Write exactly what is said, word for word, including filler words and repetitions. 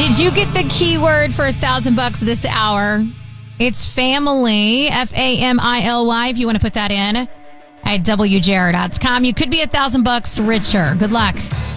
Did you get the keyword for a thousand bucks this hour? It's family, F A M I L Y, if you want to put that in at W J R dot com. You could be a thousand bucks richer. Good luck.